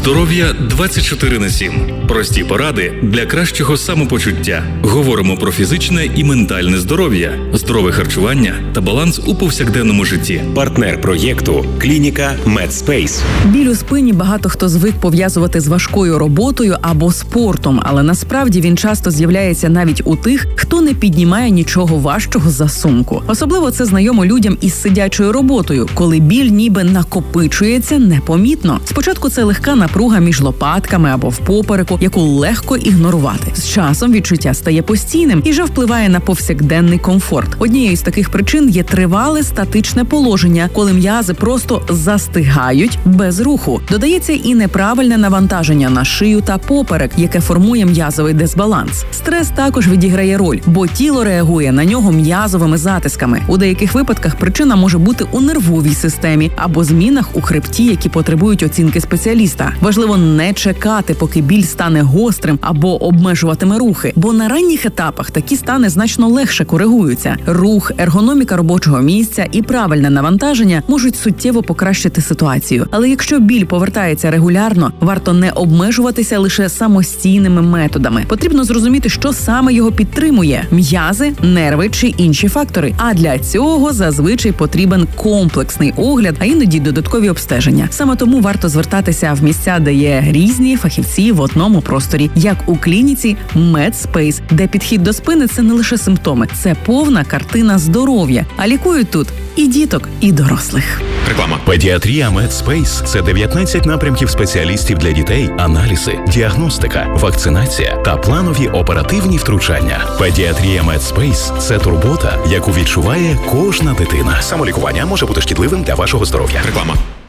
Здоров'я 24/7. Прості поради для кращого самопочуття. Говоримо про фізичне і ментальне здоров'я, здорове харчування та баланс у повсякденному житті. Партнер проєкту – клініка MedSpace. Біль у спині багато хто звик пов'язувати з важкою роботою або спортом, але насправді він часто з'являється навіть у тих, хто не піднімає нічого важчого за сумку. Особливо це знайомо людям із сидячою роботою, коли біль ніби накопичується непомітно. Спочатку це легка напруга між лопатками або в попереку, яку легко ігнорувати. З часом відчуття стає постійним і вже впливає на повсякденний комфорт. Однією з таких причин є тривале статичне положення, коли м'язи просто застигають без руху. Додається і неправильне навантаження на шию та поперек, яке формує м'язовий дисбаланс. Стрес також відіграє роль, бо тіло реагує на нього м'язовими затисками. У деяких випадках причина може бути у нервовій системі або змінах у хребті, які потребують оцінки спеціаліста. Важливо не чекати, поки біль стане гострим або обмежуватиме рухи, бо на ранніх етапах такі стани значно легше коригуються. Рух, ергономіка робочого місця і правильне навантаження можуть суттєво покращити ситуацію. Але якщо біль повертається регулярно, варто не обмежуватися лише самостійними методами. Потрібно зрозуміти, що саме його підтримує – м'язи, нерви чи інші фактори. А для цього зазвичай потрібен комплексний огляд, а іноді додаткові обстеження. Саме тому варто звертатися в місця, де є різні фахівці в одному просторі, як у клініці MedSpace, де підхід до спини – це не лише симптоми, це повна картина здоров'я. А лікують тут і діток, і дорослих. Реклама. Педіатрія MedSpace – це 19 напрямків спеціалістів для дітей, аналізи, діагностика, вакцинація та планові оперативні втручання. Педіатрія MedSpace – це турбота, яку відчуває кожна дитина. Самолікування може бути шкідливим для вашого здоров'я. Реклама.